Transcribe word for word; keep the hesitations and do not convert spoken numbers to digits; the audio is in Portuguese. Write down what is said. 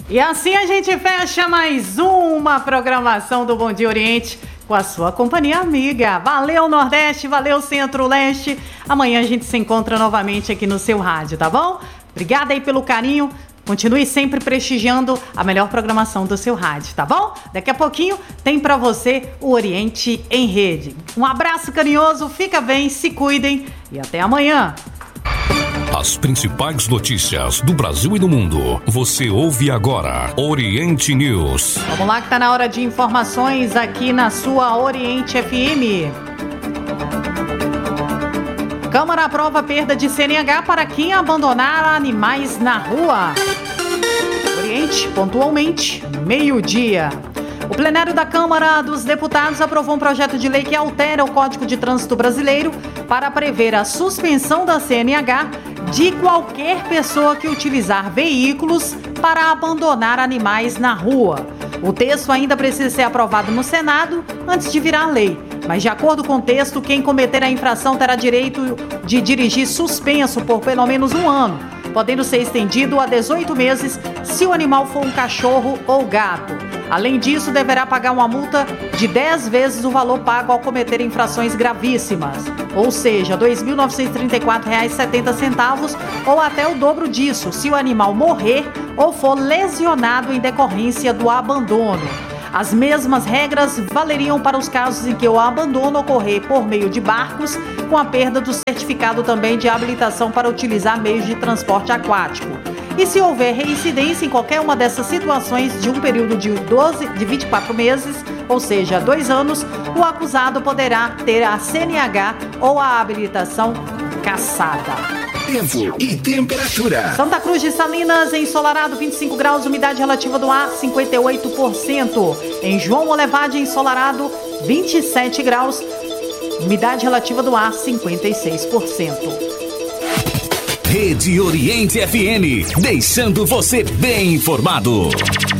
E assim a gente fecha mais uma programação do Bom Dia Oriente com a sua companhia amiga. Valeu Nordeste, valeu Centro-Leste. Amanhã a gente se encontra novamente aqui no seu rádio, tá bom? Obrigada aí pelo carinho. Continue sempre prestigiando a melhor programação do seu rádio, tá bom? Daqui a pouquinho tem pra você o Oriente em Rede. Um abraço carinhoso, fica bem, se cuidem e até amanhã. As principais notícias do Brasil e do mundo. Você ouve agora Oriente News. Vamos lá que tá na hora de informações aqui na sua Oriente F M. Câmara aprova perda de C N H para quem abandonar animais na rua. Oriente, pontualmente, meio-dia. O plenário da Câmara dos Deputados aprovou um projeto de lei que altera o Código de Trânsito Brasileiro para prever a suspensão da C N H de qualquer pessoa que utilizar veículos para abandonar animais na rua. O texto ainda precisa ser aprovado no Senado antes de virar lei. Mas, de acordo com o texto, quem cometer a infração terá direito de dirigir suspenso por pelo menos um ano, podendo ser estendido a dezoito meses se o animal for um cachorro ou gato. Além disso, deverá pagar uma multa de dez vezes o valor pago ao cometer infrações gravíssimas, ou seja, dois mil novecentos e trinta e quatro reais e setenta centavos ou até o dobro disso, se o animal morrer ou for lesionado em decorrência do abandono. As mesmas regras valeriam para os casos em que o abandono ocorrer por meio de barcos, com a perda do certificado também de habilitação para utilizar meios de transporte aquático. E se houver reincidência em qualquer uma dessas situações de um período de, doze, de vinte e quatro meses, ou seja, dois anos, o acusado poderá ter a C N H ou a habilitação cassada. Tempo e temperatura. Santa Cruz de Salinas, ensolarado, vinte e cinco graus, umidade relativa do ar, cinquenta e oito por cento. Em João Molevade, ensolarado, vinte e sete graus, umidade relativa do ar, cinquenta e seis por cento. Rede Oriente F M, deixando você bem informado.